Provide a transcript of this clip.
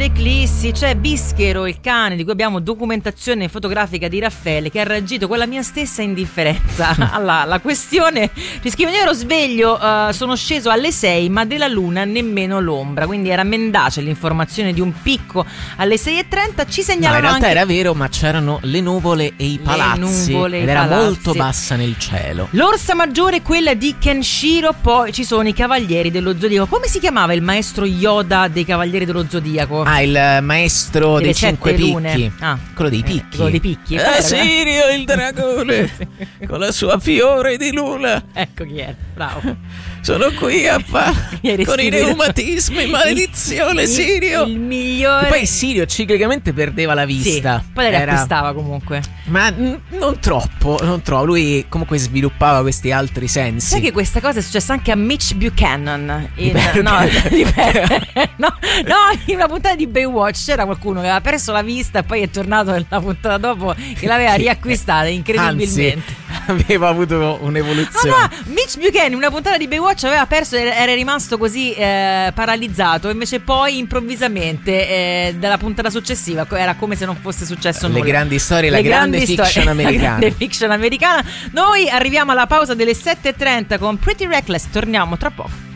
sull'Eclissi c'è Bischero, il cane di cui abbiamo documentazione fotografica di Raffaele, che ha reagito con la mia stessa indifferenza alla questione. Ci scrive: io ero sveglio, sono sceso alle 6 ma della luna nemmeno l'ombra, quindi era mendace l'informazione di un picco alle 6:30. Ci segnalano, in realtà anche era vero, ma c'erano le nuvole e i palazzi, ed era molto bassa nel cielo. L'orsa maggiore è quella di Kenshiro, poi ci sono i cavalieri dello zodiaco. Come si chiamava il maestro Yoda dei cavalieri dello zodiaco? Il maestro dei 5 picchi. Quello dei picchi. Quello dei picchi. Sirio il dragone con la sua fiore di luna. Ecco chi è, bravo. Sono qui con i reumatismi, maledizione Sirio. Il migliore. E poi Sirio ciclicamente perdeva la vista. Sì, poi la riacquistava comunque. Ma non troppo. Lui comunque sviluppava questi altri sensi. Sai che questa cosa è successa anche a Mitch Buchanan in una puntata di Baywatch. C'era qualcuno che aveva perso la vista e poi è tornato nella puntata dopo che l'aveva riacquistata incredibilmente. Anzi, aveva avuto un'evoluzione. Mitch Buchanan in una puntata di Baywatch aveva perso, era rimasto così paralizzato, invece poi improvvisamente dalla puntata successiva era come se non fosse successo nulla. Le grandi storie, la grande fiction americana. La grande fiction americana. Noi arriviamo alla pausa delle 7:30 con Pretty Reckless, torniamo tra poco.